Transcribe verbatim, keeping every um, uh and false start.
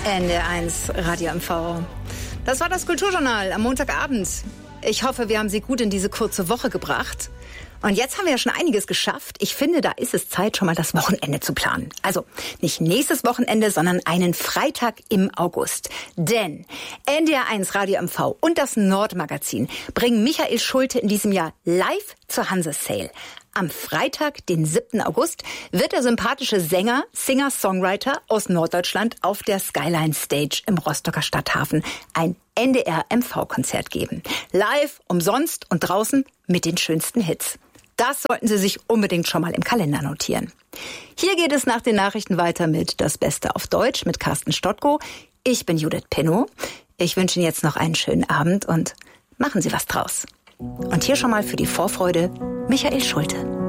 N D R eins Radio M V. Das war das Kulturjournal am Montagabend. Ich hoffe, wir haben Sie gut in diese kurze Woche gebracht. Und jetzt haben wir ja schon einiges geschafft. Ich finde, da ist es Zeit, schon mal das Wochenende zu planen. Also nicht nächstes Wochenende, sondern einen Freitag im August. Denn N D R eins Radio M V und das Nordmagazin bringen Michael Schulte in diesem Jahr live zur Hanse-Sale. Am Freitag, den siebten August, wird der sympathische Sänger, Singer-Songwriter aus Norddeutschland auf der Skyline Stage im Rostocker Stadthafen ein N D R M V-Konzert geben. Live, umsonst und draußen mit den schönsten Hits. Das sollten Sie sich unbedingt schon mal im Kalender notieren. Hier geht es nach den Nachrichten weiter mit Das Beste auf Deutsch mit Carsten Stottko. Ich bin Judith Pinnow. Ich wünsche Ihnen jetzt noch einen schönen Abend und machen Sie was draus. Und hier schon mal für die Vorfreude Michael Schulte.